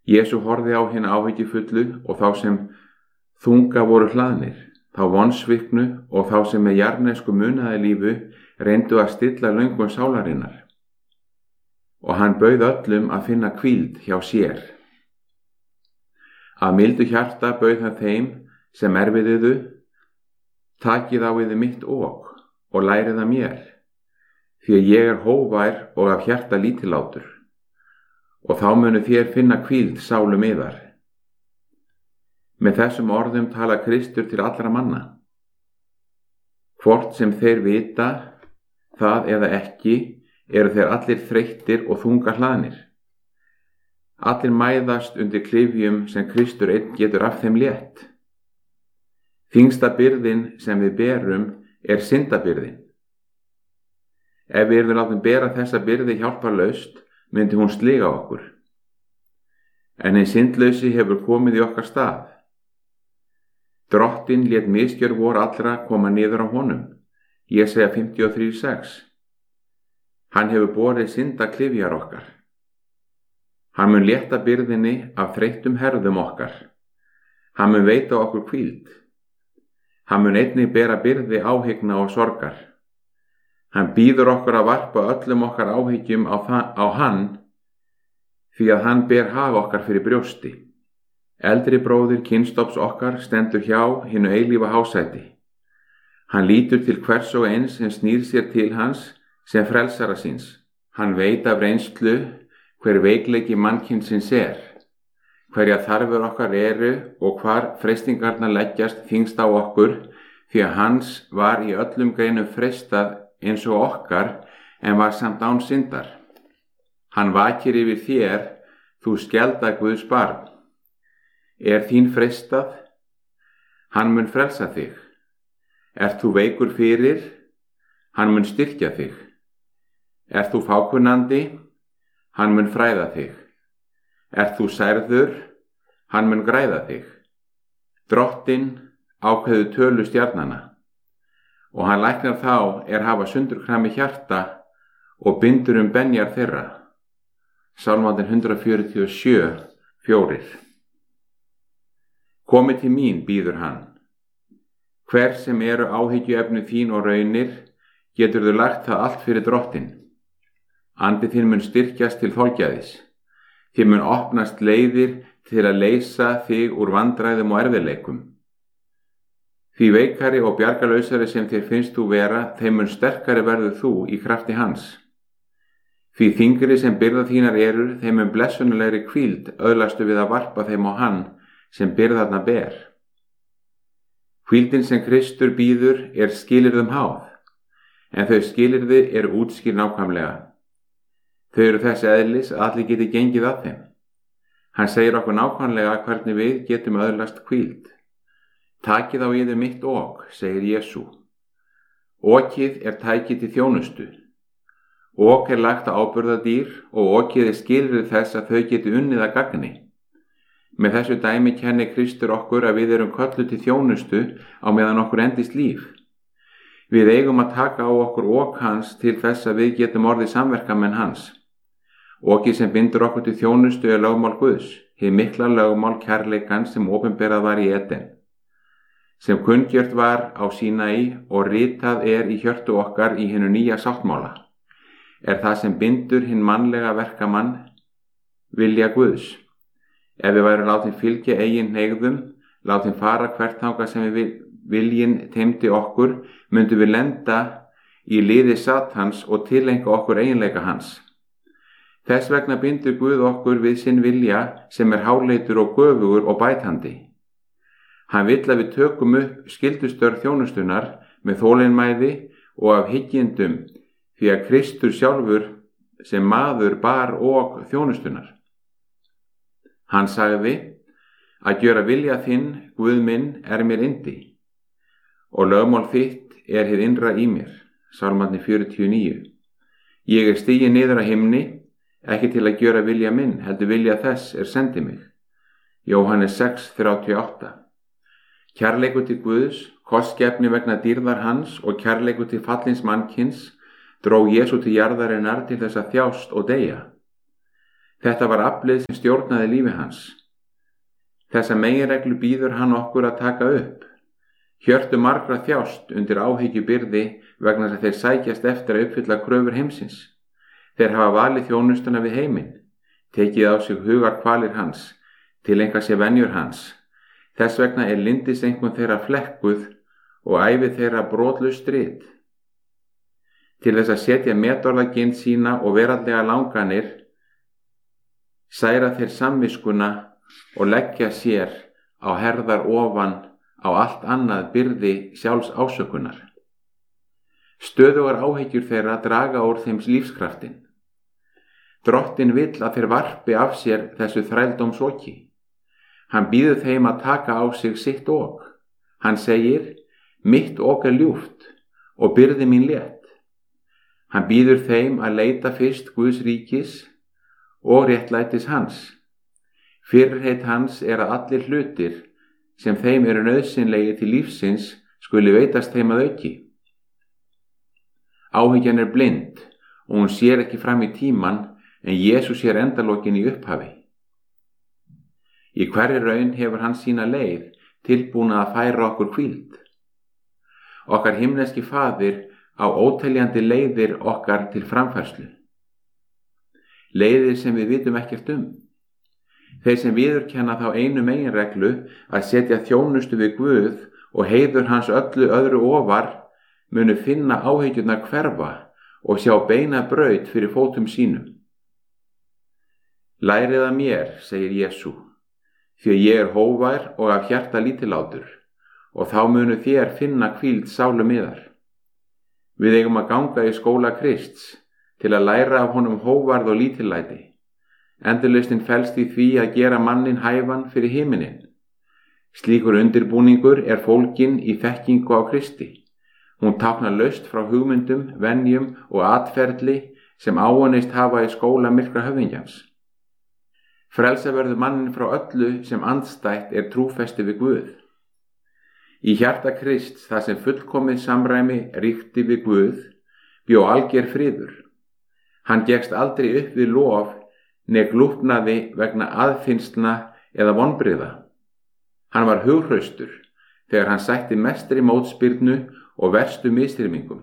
Jesú horfði á hina áhyggjufullu og þá sem þunga voru hlaðnir, þá vonsviknu og þá sem með jarðnesku munaði lífu reyndu að stilla löngun sálarinnar. Og hann bauð öllum að finna hvíld hjá sér. Af mildu hjarta bauð hann þeim sem erfiðuðu: takið á yður mitt ok og lærið af mér, því að ég er hógvær og af hjarta lítillátur, og þá munu þér finna hvíld sálum yðar. Með þessum orðum tala Kristur til allra manna. Hvort sem þeir vita það eða ekki, eru þeir allir þreyttir og þunga hlaðnir. Allir mæðast undir klyfjum sem Kristur einn getur af þeim létt. Þyngsta byrðin sem við berum er syndabyrðin. Ef við erum látin bera þessa byrði hjálparlaust, myndi hún sliga okkur. En hinn syndlausi hefur komið í okkar stað. Drottinn lét misgjörð vor allra koma niður á honum. Jesaja 53:6. Hann hefur borið syndaklyfjar okkar. Hann mun létta byrðinni af þreyttum herðum okkar. Hann mun veita okkur hvíld. Hann mun einnig bera byrði áhyggna og sorgar. Hann býður okkur að varpa öllum okkar áhyggjum á hann, því að hann ber hag okkar fyrir brjósti. Eldri bróðir kynstofns okkar stendur hjá hinu eilífa hásæti. Hann lítur til hvers og eins sem snýr sér til hans sem frelsara síns. Hann veit af reynslu hver veikleiki mannkynsins hverja þarfur okkar eru og hvar freistingarnar leggjast þyngst á okkur, því að hans var í öllum greinum freistað eins og okkar, en var samt án syndar. Hann vakir yfir þér, þú skelda Guðs barn. Er þín freistað? Hann mun frelsa þig. Ert þú veikur fyrir? Hann mun styrkja þig. Ert þú fákunnandi? Hann mun fræða þig. Ert þú særður? Hann mun græða þig. Drottinn ákveður tölu stjarnanna, og hann læknar þá hafa sundurkrami hjarta og bindur benjar þeirra. Sálmandinn 147:4. Komið til mín, býður hann. Hver sem eru áhyggjuefni þín og raunir, geturðu lagt það allt fyrir Drottinn. Andi þín mun styrkjast til þolgæðis. Þér mun opnast leiðir til að leysa þig úr vandræðum og erfiðleikum. Því veikari og bjargarlausari sem þér finnst þú vera, þeim mun sterkari verður þú í krafti hans. Því þyngri sem byrða þínar eru, þeim mun blessunulegri hvíld öðlastu við að varpa þeim á hann sem byrðarna ber. Hvíldin sem Kristur býður skilyrðum háð, en þau skilyrði eru útskýrð nákvæmlega. Þau eru þess eðlis að allir geti gengið að þeim. Hann segir okkur nákvæmlega hvernig við getum öðlast hvíld. Takið á yður mitt ok, segir Jesú. Okið tækið til þjónustu. Ok lagt á áburðardýr og okið skilyrði þess að þau geti unnið að gagni. Með þessu dæmi kennir Kristur okkur að við erum kölluð til þjónustu á meðan okkur endist líf. Við eigum að taka á okkur ok hans til þess að við getum orðið samverkamenn hans. Okið sem bindur okkur til þjónustu lögmál Guðs, hið mikla lögmál kærleikans sem opinberað var í Eden, sem kunngjört var á Sínaí og ritað í hjörtu okkar í hinu nýja sáttmála, það sem bindur hinn mannlega verkamann vilja Guðs. Ef við værum látin fylgja eigin hneigðum, látin fara hvert þangað sem viljinn teymdi okkur, myndum við lenda í liði Satans og tileinka okkur eiginleika hans. Þess vegna bindur Guð okkur við sinn vilja sem háleitur og göfugur og bætandi. Hann vill að við tökum upp skyldustörf þjónustunar með þolinmæði og af hyggjendum, því að Kristur sjálfur sem maður bar og þjónustunar. Hann sagði: að gjöra vilja þinn, Guð minn, mér yndi, og lögmál þitt hið innra í mér. Sálmandi 49. Ég stigið niður að himni, ekki til að gjöra vilja minn, heldur vilja þess sendi mig. Jóhannes 6:38. Kærleikur til Guðs, kostgefni vegna dýrðar hans og kærleikur til fallins mannkyns dró Jesú til jarðarinnar til þess að þjást og deyja. Þetta var aflið sem stjórnaði lífi hans. Þessa meginreglu býður hann okkur að taka upp. Hjörtu margra þjást undir áhyggjubyrði vegna þess að þeir sækjast eftir að uppfylla kröfur heimsins. Þeir hafa valið þjónustuna við heiminn, tekið á sig hugarkvalir hans, tileinka sér venjur hans. Þess vegna er lyndiseinkunn þeirra flekkuð og ævi þeirra brotlaust strit. Til þess að setja metorðaginn sína og veraldlega langanir, særa þeir samviskuna og leggja sér á herðar ofan á allt annað byrði sjálfs ásökunar. Stöðugar áhyggjur þeirra draga úr þeim lífskraftin. Drottinn vill að þeir varpi af sér þessu þrældómsoki. Hann býður þeim að taka á sig sitt ok. Hann segir, mitt ok er ljúft og byrði mín létt. Hann býður þeim að leita fyrst Guðs ríkis og réttlætis hans. Fyrirheit hans er að allir hlutir sem þeim eru nauðsynlegir til lífsins skuli veitast þeim að auki. Áhyggjan er blind og hún sér ekki fram í tíman en Jesús sér endalokin í upphafi. Í hverri raun hefur hann sína leið tilbúna að færa okkur hvíld. Okkar himneski faðir á óteljandi leiðir okkar til framfærslu. Leiðir sem við vitum ekkert um. Þeir sem viðurkenna þá einu meginreglu að setja þjónustu við Guð og heiður hans öllu öðru ofar munu finna áhyggjurnar hverfa og sjá beina braut fyrir fótum sínum. Lærið af mér, segir Jesú, því að ég er hógvær og af hjarta lítillátur, og þá munu þér finna hvíld sálum yðar. Við eigum að ganga í skóla Krists til að læra af honum hógværð og lítillæti. Endurlausnin felst í því að gera mannin hæfan fyrir himinin. Slíkur undirbúningur er fólginn í þekkingu á Kristi. Hún táknar laust frá hugmyndum, venjum og atferli sem áunnist hafa í skóla myrkra höfðingjans. Frelsa verður mannin frá öllu sem andstætt er trúfesti við Guð. Í hjarta Krists, þar sem fullkomið samræmi ríkti við Guð, bjó alger friður. Hann gekkst aldrei upp við lof né glúpnaði vegna aðfinnslna eða vonbrigða. Hann var hughraustur þegar hann sætti mestri mótspyrnu og verstu misþyrmingum.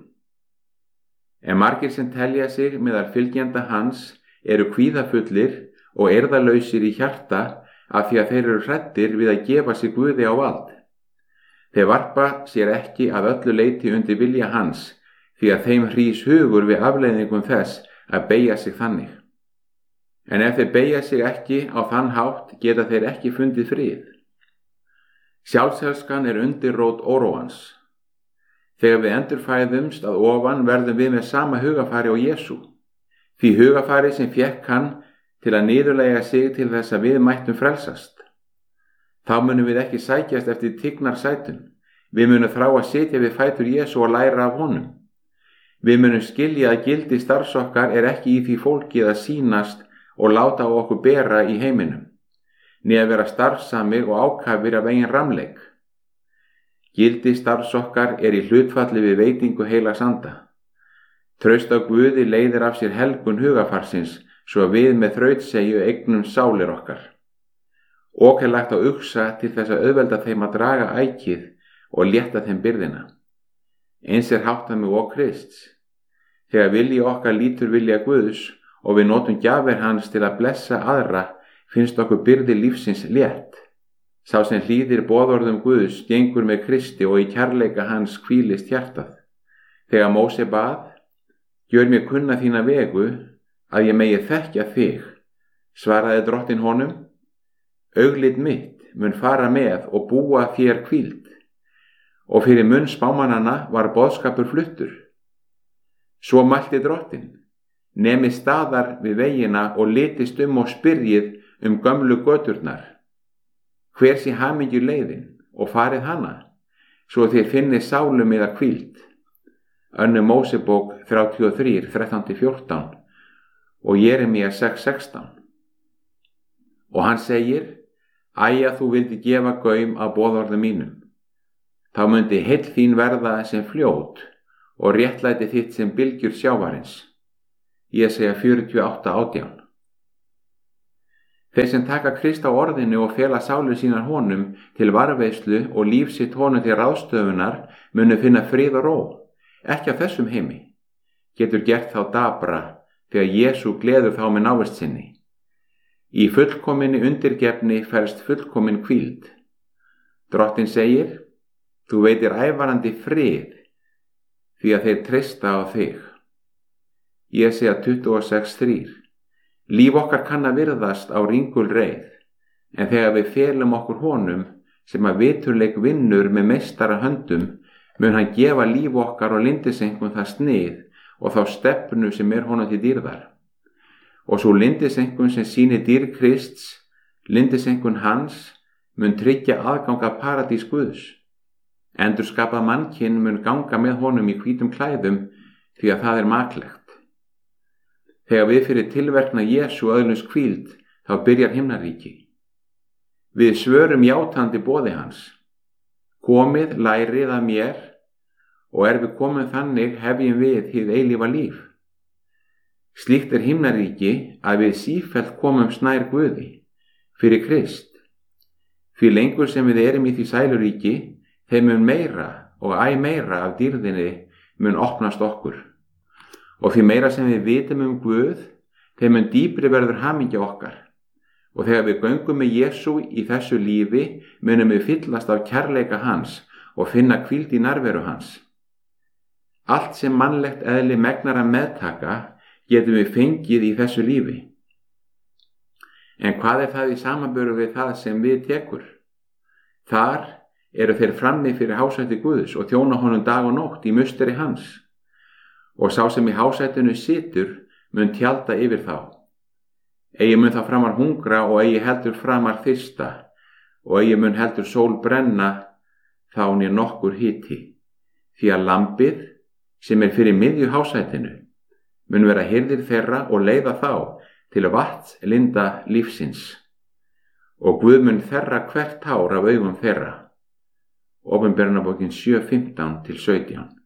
En margir sem telja sig meðal fylgjenda hans eru kvíðafullir og eirðarlausir í hjarta af því að þeir eru hræddir við að gefa sig Guði á vald. Þeir varpa sér ekki að öllu leyti undir vilja hans því að þeim hrís hugur við afleiðingum þess að beygja sig þannig. En ef þeir beygja sig ekki á þann hátt geta þeir ekki fundið frið. Sjálfselskan er undirrót óróans. Þegar við endurfæðumst að ofan verðum við með sama hugafari og Jesú. Því hugafari sem fékk hann til að niðurlægja sig til þess að við mættum frelsast. Þá munum við ekki sækjast eftir tignarsætum. Við munum þrá að sitja við fætur Jesú og læra af honum. Við munum skilja að gildi starfs okkar er ekki í því fólkið að sýnast og láta á okkur bera í heiminum, né að vera starfsamir og ákafir af eigin ramleik. Gildi starfs okkar er í hlutfalli við veitingu heilags anda. Traust á Guði leiðir af sér helgun hugafarsins svo að við með þrautsegju eignum sálir okkar. Ok er lagt á uxa til þess að auðvelda þeim að draga ækið og létta þeim byrðina. Eins er háttað með ok Krists. Þegar vilji okkar lítur vilja Guðs og við notum gjafir hans til að blessa aðra, finnst okkur byrði lífsins létt. Sá sem hlýðir boðorðum Guðs gengur með Kristi og í kærleika hans hvílist hjartað. Þegar Móse bað, gjör mér kunna þína vegu að ég megi þekkja þig, svaraði Drottinn honum, augliti mitt mun fara með og búa þér hvíld. Og fyrir munn spámannanna var boðskapur fluttur. Svo mælti Drottinn, nemi staðar við vegina og litist og spyrjið gömlu göturnar. Hver sé hamingju leiðin og farið hana, svo þér finnið sálum yðar hvíld. Önnur Mósebók 33, 13-14 og Jeremía 6:16. Og hann segir, æja þú vildi gefa gaum að boðorðum mínum. Þá mundi heill þín verða sem fljót og réttlæti þitt sem bylgjur sjávarins. Jesaja 48:18. Þeir sem taka Krist á orðinu og fela sálir sínar honum til varðveislu og líf sitt honum til ráðstöfunar munu finna frið og ró, ekki af þessum heimi, getur gert þá dabra þegar Jesú gleður þá með návist sinni. Í fullkominni undirgefni felst fullkomin hvíld. Drottinn segir, þú veitir ævarandi frið því að þeir treysta á þig. Jesía 26:3. Líf okkar kann að virðast á ringulreið, en þegar við felum okkur honum sem að viturleik vinnur með meistara höndum, mun hann gefa líf okkar og lyndiseinkunn það snið og þá stefnu sem honum til dýrðar. Og svo lyndiseinkunn sem sýnir dýrð Krists, lyndiseinkunn hans, mun tryggja aðgang að paradís Guðs. Endurskapað mannkinn mun ganga með honum í hvítum klæðum því að það er maklegt. Þegar við fyrir tilverkna Jesú öðlumst hvíld, þá byrjar himnaríki. Við svörum játandi boði hans. Komið, lærið af mér, og við komum þannig hefjum við hið eilífa líf. Slíkt er himnaríki að við sífellt komum nær Guði, fyrir Krist. Því lengur sem við erum í því sæluríki, þeim mun meira og æ meira af dýrðinni mun opnast okkur. Og því meira sem við vitum Guð, þeim mun dýpri verður hamingja okkar. Og þegar við göngum með Jesú í þessu lífi, munum við fyllast af kærleika hans og finna hvíld í nærveru hans. Allt sem mannlegt eðli megnar að meðtaka, getum við fengið í þessu lífi. En hvað er það í samanburði við það sem við tekur? Þar eru þeir frammi fyrir hásæti Guðs og þjóna honum dag og nótt í musteri hans. Og sá sem í hásætinu situr mun tjalda yfir þá. Eigi mun það framar hungra og eigi heldur framar þyrsta og eigi mun heldur sól brenna þá né nokkur hiti. Því að lambið sem er fyrir miðju hásætinu mun vera hirðir þeirra og leiða þá til vatns linda lífsins. Og Guð mun þerra hvert tár af augum þeirra. Opinberunarbókin 7:15-17.